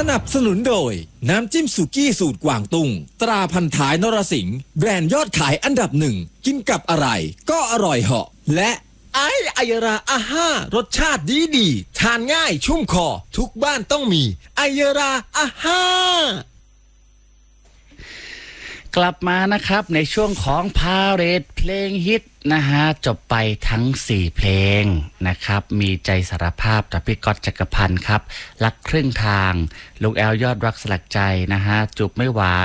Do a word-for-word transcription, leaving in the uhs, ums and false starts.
นับสนุนโดยน้ำจิ้มสุกี้สูตรกวางตุ้งตราพันท้ายนรสิงห์แบรนด์ยอดขายอันดับหนึ่งกินกับอะไรก็อร่อยเหาะและไอไอยราอาห้ารสชาติดีดีทานง่ายชุ่มคอทุกบ้านต้องมีไอยราอาห้ากลับมานะครับในช่วงของพาเหรดเพลงฮิตนะฮะจบไปทั้งสี่เพลงนะครับมีใจสารภาพจากพี่ก๊อตจักรพันธ์ครับรักครึ่งทางลูกแอลยอดรักสลักใจนะฮะจูบไม่หวาน